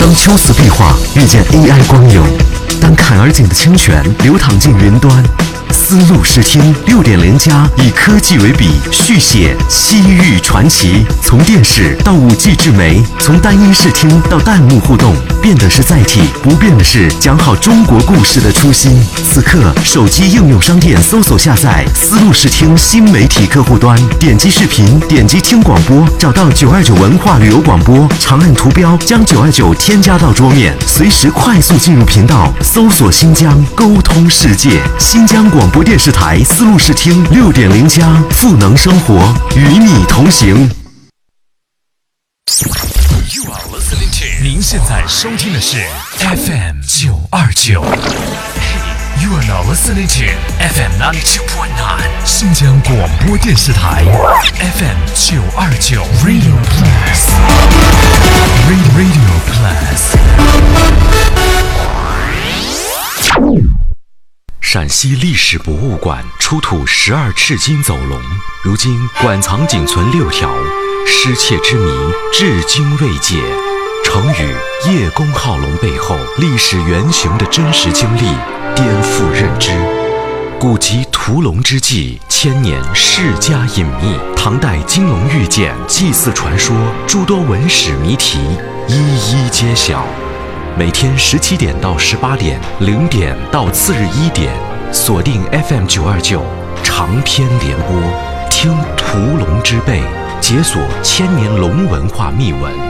当秋瓷壁画遇见 AI 光影，当坎儿井的清泉流淌进云端，丝路视听6.0+以科技为笔，续写西域传奇。从电视到5G 智媒，从单音视听到弹幕互动，变的是载体，不变的是讲好中国故事的初心。此刻，手机应用商店搜索下载丝路视听新媒体客户端，点击视频，点击听广播，找到929文化旅游广播，长按图标将929添加到桌面，随时快速进入频道，搜索新疆，沟通世界。新疆广播电视台丝路视听6.0+，赋能生活，与你同行。 您现在收听的是 FM 929。You are now listening to FM 92.9 新疆广播电视台 FM 929 Radio Plus Radio Plus。陕西历史博物馆出土12赤金走龙，如今馆藏仅存6条，失窃之谜至今未解。成语叶公好龙背后历史原型的真实经历颠覆认知。古籍屠龙之际，千年世家隐秘，唐代金龙玉简祭祀传说，诸多文史谜题一一揭晓。每天17点到18点，0点到次日1点，锁定 FM 929长篇联播，听屠龙之辈，解锁千年龙文化秘闻。